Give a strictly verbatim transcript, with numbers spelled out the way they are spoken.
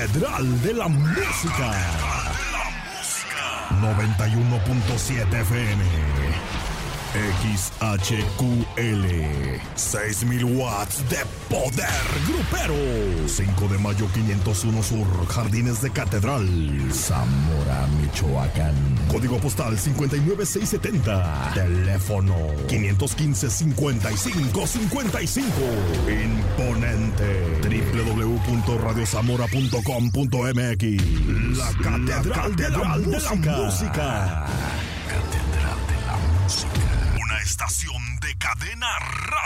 Catedral de la Música. noventa y uno punto siete F M. X H Q L. seis mil watts de poder grupero. cinco de mayo quinientos uno Sur, Jardines de Catedral, Zamora, Michoacán. Código postal cincuenta y nueve seiscientos setenta. Teléfono quinientos quince, cincuenta y cinco cincuenta y cinco. Imponente. doble u doble u doble u punto radio zamora punto com punto m x. La Catedral, la catedral de, la de la Música. Catedral de la Música. Una estación de Cadena Radio.